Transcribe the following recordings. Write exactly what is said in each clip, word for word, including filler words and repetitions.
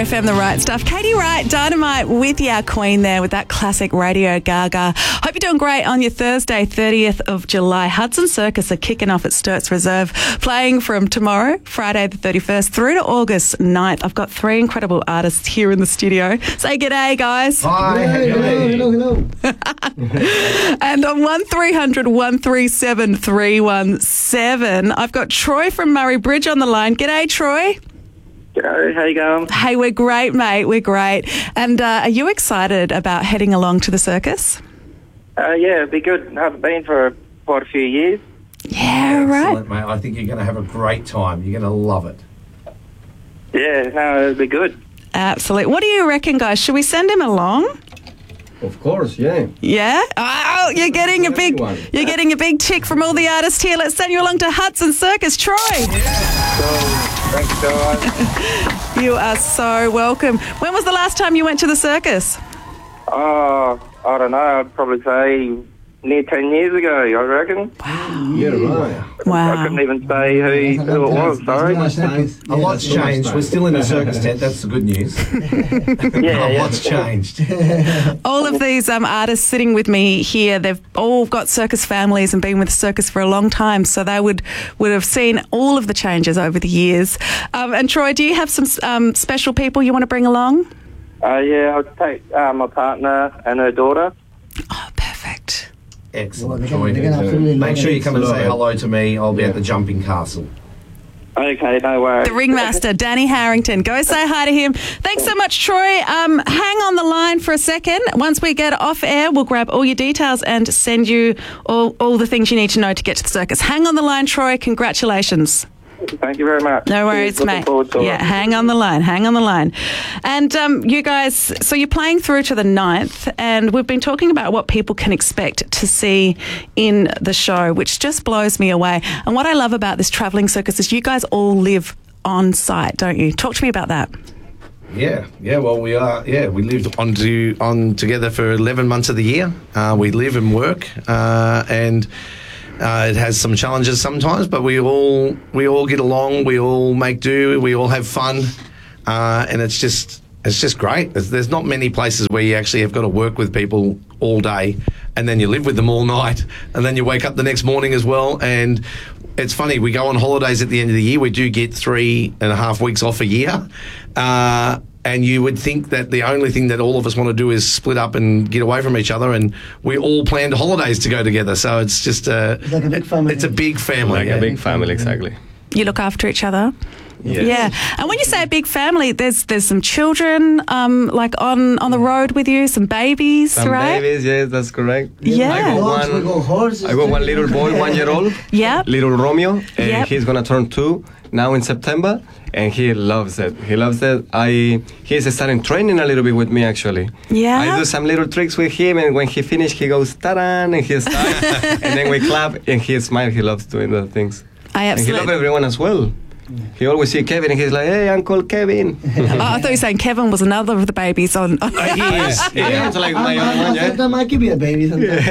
F M, the right stuff. Katie Wright, Dynamite with ya, Queen there with that classic Radio Gaga. Hope you're doing great on your Thursday, thirtieth of July. Hudson Circus are kicking off at Sturts Reserve, playing from tomorrow, Friday the thirty-first, through to August ninth. I've got three incredible artists here in the studio. Say g'day, guys. Hi. Hello, hello, hello. hello. And on one three hundred, one three seven, three one seven, I've got Troy from Murray Bridge on the line. G'day, Troy. G'day, how you going? Hey, we're great, mate. We're great. And uh, are you excited about heading along to the circus? Uh, yeah, it'd be good. I haven't been for quite a few years. Yeah, right. Excellent, mate. I think you're going to have a great time. You're going to love it. Yeah, no, it'd be good. Absolutely. What do you reckon, guys? Should we send him along? Of course, yeah. Yeah? Oh, you're getting a big you're getting a big tick from all the artists here. Let's send you along to Hudson Circus. Troy. So, thanks, guys. You are so welcome. When was the last time you went to the circus? Oh, I don't know. I'd probably say near ten years ago, I reckon. Wow. Yeah, right. I Wow. couldn't even say who, who it was, sorry. A lot's changed. We're still in a circus tent. That's the good news. Yeah, A yeah. lot's changed. All of these um, artists sitting with me here, they've all got circus families and been with the circus for a long time, so they would, would have seen all of the changes over the years. Um, and Troy, do you have some um, special people you want to bring along? Uh, yeah, I'll take uh, my partner and her daughter. Oh, perfect. Excellent, Well, Troy. they're gonna absolutely Make love sure it. you come and say hello to me. I'll be at the Jumping Castle. Okay, no worries. The ringmaster, Danny Harrington. Go say hi to him. Thanks so much, Troy. Um, hang on the line for a second. Once we get off air, we'll grab all your details and send you all, all the things you need to know to get to the circus. Hang on the line, Troy. Congratulations. Thank you very much. No worries, Looking mate. forward to it. Yeah, hang on the line, hang on the line. And um, you guys, so you're playing through to the ninth, and we've been talking about what people can expect to see in the show, which just blows me away. And what I love about this travelling circus is you guys all live on site, don't you? Talk to me about that. Yeah, yeah. Well, we are. Yeah, we lived on to, on together for eleven months of the year. Uh, we live and work, uh, and. Uh, it has some challenges sometimes, but we all we all get along. We all make do. We all have fun, uh, and it's just it's just great. There's, there's not many places where you actually have got to work with people all day, and then you live with them all night, and then you wake up the next morning as well. And it's funny. We go on holidays at the end of the year. We do get three and a half weeks off a year. Uh, And you would think that the only thing that all of us want to do is split up and get away from each other, and we all planned holidays to go together. So it's just a, It's like a big family. It's a big family. Like yeah. a big family, exactly. You look after each other. Yes. Yeah, and when you say a big family, there's there's some children um, like on, on the road with you, some babies, Some right? babies, yes, that's correct. Yeah. I got Dogs, we one, go horses. I got one little boy, one year old. Yep. Little Romeo, and Yep. he's gonna turn two now in September, and he loves it. He loves it. I he's starting training a little bit with me actually. Yeah. I do some little tricks with him, and when he finishes, he goes ta-da, and he starts, and then we clap, and he smiles. He loves doing those things, I and he absolutely. loves everyone as well. He always see Kevin, and he's like, "Hey, Uncle Kevin." Oh, I thought you were saying Kevin was another of the babies on. on Uh, he is. Yeah, Yeah. it's like my own one, yeah. Sometimes I could be a baby sometimes.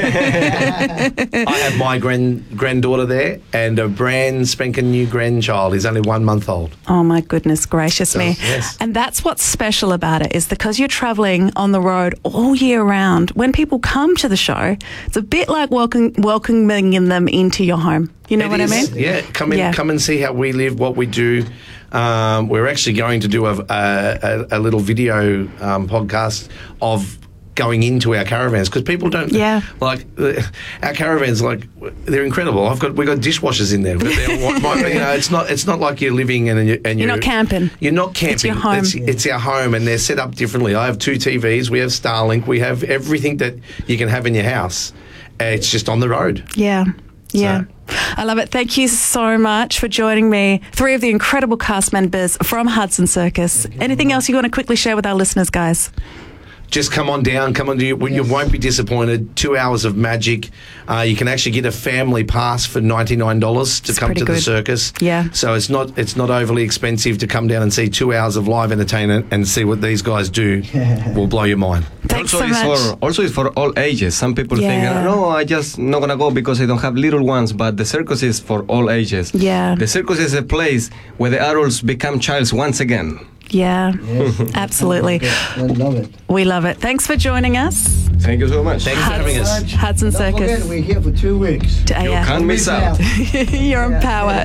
I have my grand granddaughter there, and a brand spanking new grandchild. He's only one month old. Oh my goodness gracious me. yes. And that's what's special about it, is because you're travelling on the road all year round. When people come to the show, it's a bit like welcome, welcoming them into your home. You know It what is, I mean? Yeah, come in, Yeah. come and see how we live, what we do. Um, we're actually going to do a, a, a little video um, podcast of going into our caravans, because people don't Yeah. like uh, our caravans. Like, they're incredible. I've got we got dishwashers in there. But they're, you know, it's not it's not like you're living and you're, and You're you're not camping. You're not camping. It's your home. It's, it's our home, and they're set up differently. I have two T Vs. We have Starlink. We have everything that you can have in your house. Uh, It's just on the road. Yeah. Yeah. So- I love it. Thank you so much for joining me. Three of the incredible cast members from Hudson Circus. Anything else you want to quickly share with our listeners, guys? Just come on down, come on to you. You Yes. won't be disappointed. Two hours of magic. Uh, you can actually get a family pass for ninety-nine dollars to It's come pretty to the good. circus. Yeah. So it's not it's not overly expensive to come down and see two hours of live entertainment and see what these guys do. Will blow your mind. Thanks also, so it's much. for also it's for all ages. Some people Yeah. think, no, I just not gonna go because I don't have little ones. But the circus is for all ages. Yeah. The circus is a place where the adults become childs once again. Yeah, Yes. absolutely. I love it. We love it. Thanks for joining us. Thank you so much. Thank you for having us. Hudson Don't Circus. forget, we're here for two weeks. To- You yeah. can't miss out. You're on Yeah. power.